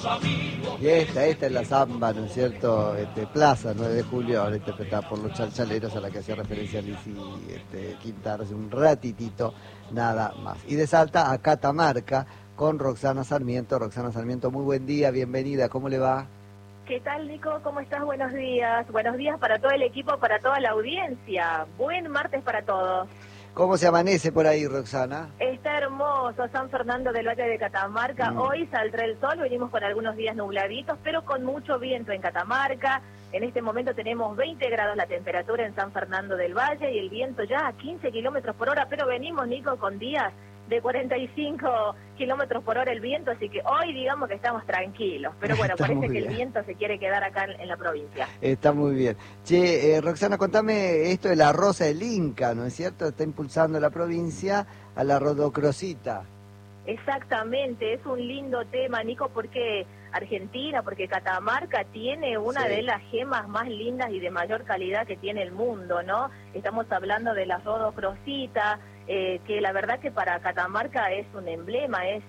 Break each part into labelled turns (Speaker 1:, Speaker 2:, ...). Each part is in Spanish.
Speaker 1: Y esta es la samba, ¿no es cierto? Plaza 9 de Julio, ahora interpretada por los chalchaleros, a la que hacía referencia Lizzy Quintana hace un ratitito, nada más. Y de Salta a Catamarca con Roxana Sarmiento. Roxana Sarmiento, muy buen día, bienvenida, ¿cómo le va?
Speaker 2: ¿Qué tal, Nico? ¿Cómo estás? Buenos días. Buenos días para todo el equipo, para toda la audiencia. Buen martes para todos.
Speaker 1: ¿Cómo se amanece por ahí, Roxana?
Speaker 2: Está hermoso San Fernando del Valle de Catamarca. Hoy saldrá el sol, venimos con algunos días nubladitos, pero con mucho viento en Catamarca. En este momento tenemos 20 grados la temperatura en San Fernando del Valle y el viento ya a 15 kilómetros por hora, pero venimos, Nico, con días de 45 kilómetros por hora el viento, así que hoy digamos que estamos tranquilos, pero bueno, parece que el viento se quiere quedar acá en la provincia.
Speaker 1: Está muy bien. Che, Roxana, contame esto de la rosa del Inca, ¿no es cierto? Está impulsando la provincia a la rodocrosita.
Speaker 2: Exactamente, es un lindo tema, Nico, porque Argentina, porque Catamarca tiene una de las gemas más lindas y de mayor calidad que tiene el mundo, ¿no? Estamos hablando de la rodocrosita, que la verdad que para Catamarca es un emblema, es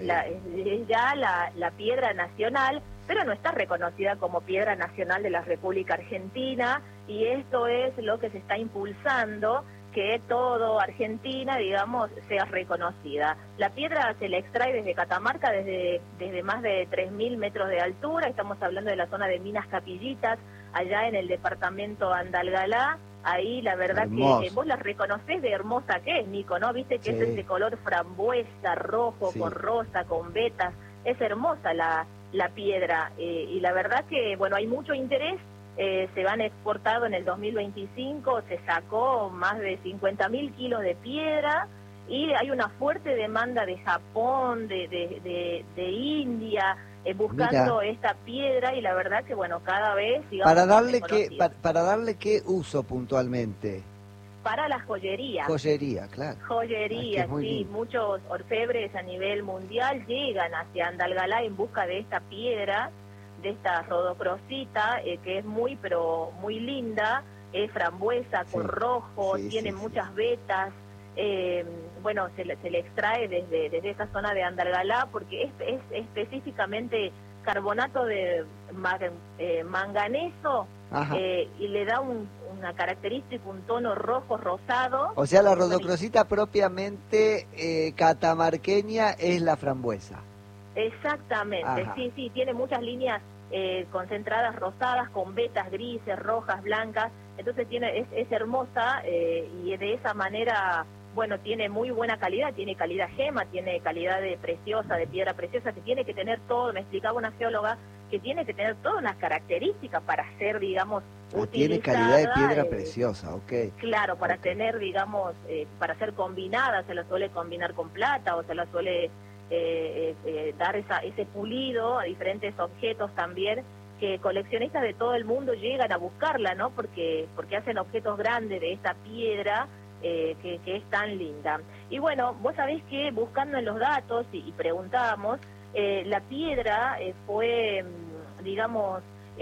Speaker 2: ya la piedra nacional, pero no está reconocida como piedra nacional de la República Argentina, y esto es lo que se está impulsando, que todo Argentina, digamos, sea reconocida. La piedra se la extrae desde Catamarca, desde más de 3.000 metros de altura. Estamos hablando de la zona de Minas Capillitas, allá en el departamento Andalgalá. Ahí la verdad hermoso. Que vos la reconocés de hermosa que es, Nico, ¿no? Viste que es ese color frambuesa, rojo, con rosa, con vetas. Es hermosa la piedra. Y la verdad que, bueno, hay mucho interés. Se van exportado en el 2025, se sacó más de 50.000 kilos de piedra y hay una fuerte demanda de Japón, de India, buscando esta piedra, y la verdad que bueno, cada vez digamos,
Speaker 1: para darle qué uso puntualmente.
Speaker 2: Para la joyería.
Speaker 1: Joyería, claro.
Speaker 2: Joyería, sí. Lindo. Muchos orfebres a nivel mundial llegan hacia Andalgalá en busca de esta piedra, de esta rodocrosita, que es muy linda, es frambuesa con rojo, tiene muchas vetas. Bueno, se le extrae desde esa zona de Andalgalá porque es específicamente carbonato de manganeso, y le da una característica, un tono rojo rosado.
Speaker 1: O sea, la rodocrosita propiamente catamarqueña es la frambuesa.
Speaker 2: Exactamente, sí, tiene muchas líneas concentradas rosadas con vetas grises, rojas, blancas, entonces es hermosa, y de esa manera, bueno, tiene muy buena calidad, tiene calidad gema, tiene calidad de preciosa, de piedra preciosa, que tiene que tener todo, me explicaba una geóloga, que tiene que tener todas unas características para ser, digamos, utilizada.
Speaker 1: Tiene calidad de piedra preciosa,
Speaker 2: Claro, para tener, digamos, para ser combinada, se la suele combinar con plata o se la suele dar ese pulido a diferentes objetos también, que coleccionistas de todo el mundo llegan a buscarla, ¿no? Porque hacen objetos grandes de esta piedra que es tan linda. Y bueno, vos sabés que buscando en los datos y preguntábamos, la piedra fue, digamos,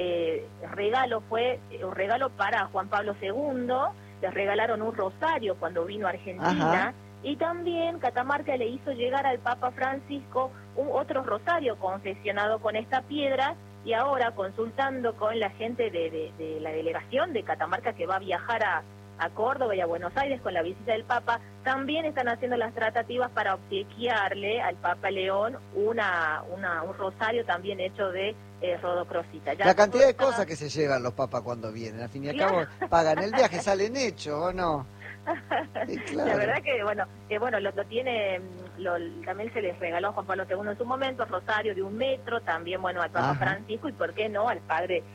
Speaker 2: fue un regalo para Juan Pablo II, les regalaron un rosario cuando vino a Argentina. Y también Catamarca le hizo llegar al Papa Francisco otro rosario confeccionado con esta piedra, y ahora consultando con la gente de la delegación de Catamarca que va a viajar a Córdoba y a Buenos Aires con la visita del Papa, también están haciendo las tratativas para obsequiarle al Papa León un rosario también hecho de rodocrosita.
Speaker 1: La cantidad de cosas que se llevan los papas cuando vienen, al fin y al cabo pagan el viaje, salen hechos, ¿o no?
Speaker 2: Sí, claro. La verdad que bueno, lo tiene, también se les regaló a Juan Pablo II en su momento, rosario de 1 metro, también bueno al Papa Francisco, y por qué no al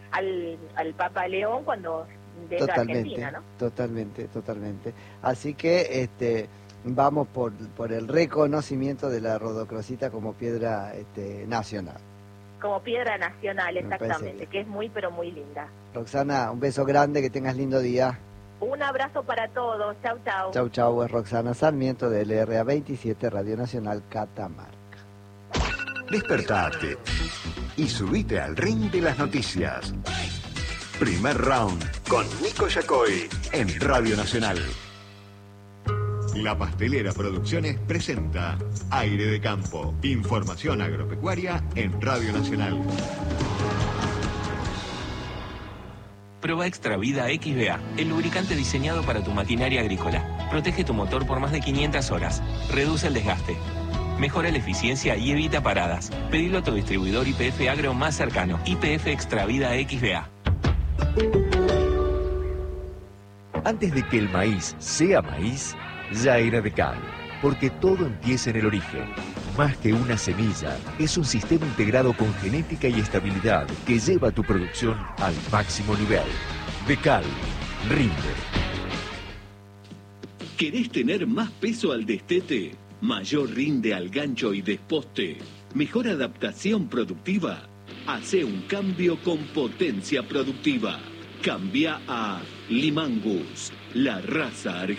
Speaker 2: Papa León cuando venga a Argentina, ¿no?
Speaker 1: Totalmente. Así que vamos por el reconocimiento de la rodocrosita como piedra nacional.
Speaker 2: Como piedra nacional, exactamente, que es muy pero muy linda.
Speaker 1: Roxana, un beso grande, que tengas lindo día.
Speaker 2: Un abrazo para todos. Chau.
Speaker 1: Chau. Es Roxana Sarmiento de LRA 27, Radio Nacional Catamarca.
Speaker 3: Despertate y subite al ring de las noticias. Primer round con Nico Yacoy en Radio Nacional. La Pastelera Producciones presenta Aire de Campo. Información agropecuaria en Radio Nacional.
Speaker 4: Proba Extra Vida XBA, el lubricante diseñado para tu maquinaria agrícola. Protege tu motor por más de 500 horas. Reduce el desgaste. Mejora la eficiencia y evita paradas. Pedilo a tu distribuidor YPF Agro más cercano. YPF Extra Vida XBA.
Speaker 5: Antes de que el maíz sea maíz, ya era Decal, porque todo empieza en el origen. Más que una semilla, es un sistema integrado con genética y estabilidad que lleva tu producción al máximo nivel. Decal, rinde.
Speaker 6: ¿Querés tener más peso al destete? ¿Mayor rinde al gancho y desposte? ¿Mejor adaptación productiva? Hace un cambio con potencia productiva. Cambia a Limangus, la raza argentina.